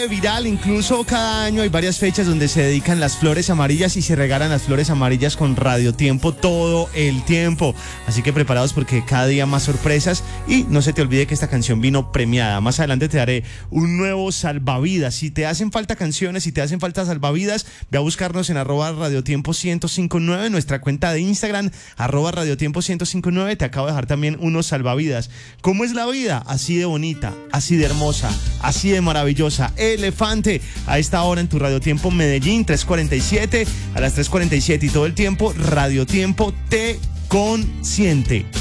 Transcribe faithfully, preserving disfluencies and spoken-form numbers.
Viral, incluso cada año hay varias fechas donde se dedican las flores amarillas y se regalan las flores amarillas con Radio Tiempo todo el tiempo. Así que preparados porque cada día más sorpresas y no se te olvide que esta canción vino premiada. Más adelante te daré un nuevo salvavidas. Si te hacen falta canciones, si te hacen falta salvavidas, ve a buscarnos en arroba radiotiempo ciento cincuenta y nueve, nuestra cuenta de Instagram, arroba radiotiempo ciento cincuenta y nueve. Te acabo de dejar también unos salvavidas. ¿Cómo es la vida? Así de bonita, así de hermosa, así de maravillosa. Elefante, a esta hora en tu Radio Tiempo Medellín, tres cuarenta y siete, a las tres cuarenta y siete y todo el tiempo, Radio Tiempo te consiente.